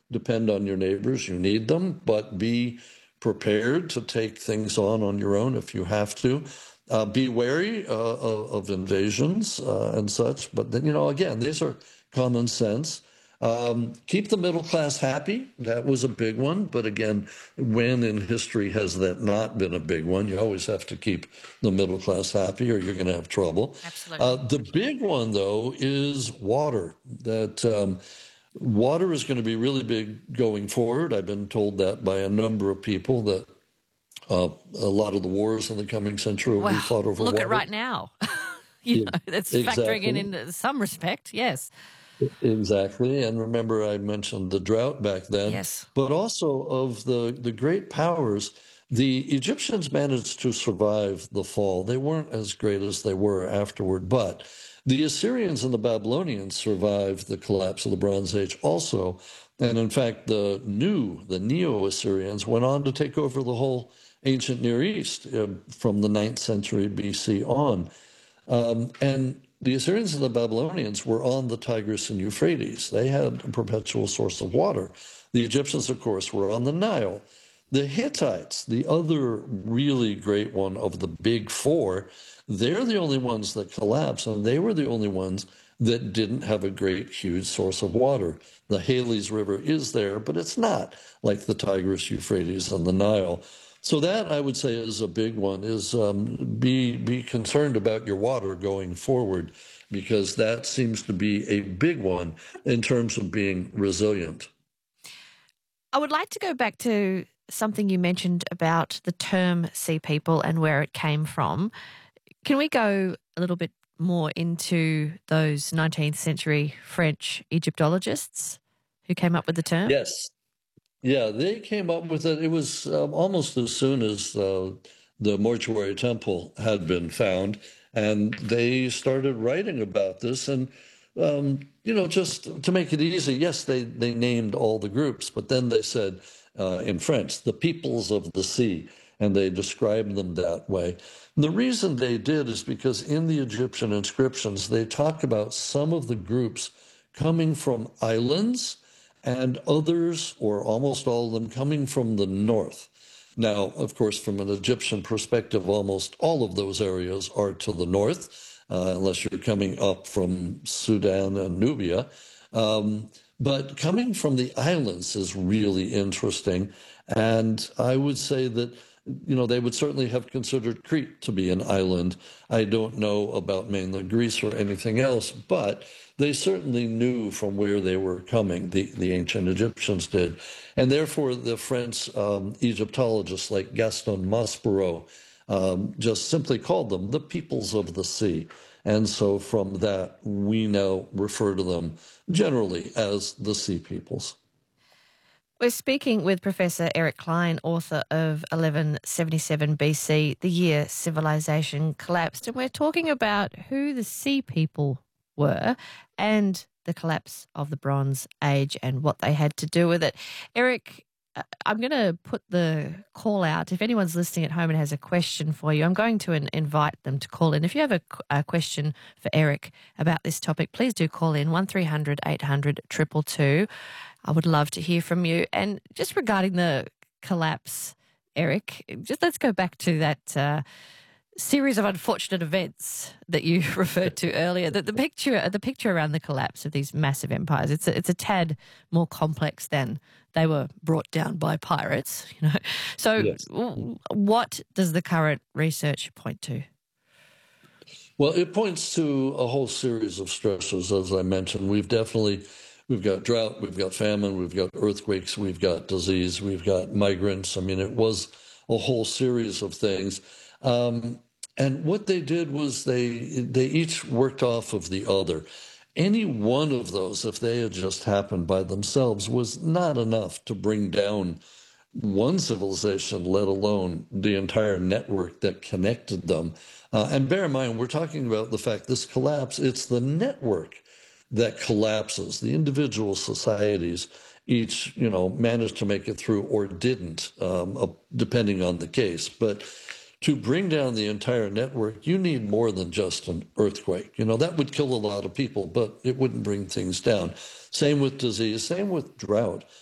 depend on your neighbors. You need them, but be prepared to take things on your own if you have to. Be wary of invasions and such. But then, again, these are common sense. Keep the middle class happy. That was a big one. But again, when in history has that not been a big one? You always have to keep the middle class happy or you're going to have trouble. Absolutely. The big one, though, is water. That water is going to be really big going forward. I've been told that by a number of people that a lot of the wars in the coming century will be Well, fought over look at water. right now. Yeah, That's factoring exactly. in some respect. Yes. Exactly. And remember, I mentioned the drought back then, Yes. but also of the great powers, the Egyptians managed to survive the fall. They weren't as great as they were afterward, but the Assyrians and the Babylonians survived the collapse of the Bronze Age also. And in fact, the Neo-Assyrians went on to take over the whole ancient Near East from the 9th century BC on. And the Assyrians and the Babylonians were on the Tigris and Euphrates. They had a perpetual source of water. The Egyptians, of course, were on the Nile. The Hittites, the other really great one of the big four, they're the only ones that collapsed, and they were the only ones that didn't have a great, huge source of water. The Halys River is there, but it's not like the Tigris, Euphrates, and the Nile. So that I would say is a big one. Is be concerned about your water going forward, because that seems to be a big one in terms of being resilient. I would like to go back to something you mentioned about the term sea people and where it came from. Can we go a little bit more into those 19th century French Egyptologists who came up with the term? Yes. Yeah, they came up with it. It was almost as soon as the mortuary temple had been found, and they started writing about this. And just to make it easy, yes, they named all the groups, but then they said in French, the peoples of the sea, and they described them that way. And the reason they did is because in the Egyptian inscriptions, they talk about some of the groups coming from islands and others, or almost all of them, coming from the north. Now, of course, from an Egyptian perspective, almost all of those areas are to the north, unless you're coming up from Sudan and Nubia. But coming from the islands is really interesting. And I would say that, they would certainly have considered Crete to be an island. I don't know about mainland Greece or anything else, but they certainly knew from where they were coming, the ancient Egyptians did. And therefore, the French Egyptologists like Gaston Maspero just simply called them the peoples of the sea. And so from that, we now refer to them generally as the sea peoples. We're speaking with Professor Eric Klein, author of 1177 BC, the year civilization collapsed. And we're talking about who the sea people were and the collapse of the Bronze Age and what they had to do with it. Eric, I'm going to put the call out. If anyone's listening at home and has a question for you, I'm going to invite them to call in. If you have a question for Eric about this topic, please do call in 1300 800 222. I would love to hear from you. And just regarding the collapse, Eric, just let's go back to that series of unfortunate events that you referred to earlier. The picture around the collapse of these massive empires, it's a tad more complex than they were brought down by pirates, So Yes. what does the current research point to? Well, it points to a whole series of stresses, as I mentioned. We've got drought, we've got famine, we've got earthquakes, we've got disease, we've got migrants. I mean, it was a whole series of things. And what they did was they each worked off of the other. Any one of those, if they had just happened by themselves, was not enough to bring down one civilization, let alone the entire network that connected them. And bear in mind, we're talking about the fact this collapse, it's the network that collapses. The individual societies each, managed to make it through or didn't, depending on the case. But to bring down the entire network, you need more than just an earthquake. That would kill a lot of people, but it wouldn't bring things down. Same with disease, same with drought.